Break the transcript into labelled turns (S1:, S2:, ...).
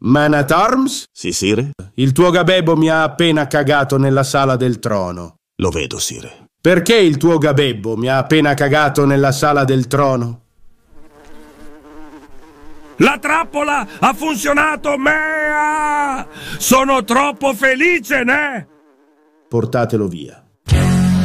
S1: Man at Arms?
S2: Sì, sire?
S1: Il tuo gabebo mi ha appena cagato nella sala del trono.
S2: Lo vedo, sire.
S1: Perché il tuo gabebo mi ha appena cagato nella sala del trono?
S3: La trappola ha funzionato, mea! Sono troppo felice, ne?
S1: Portatelo via.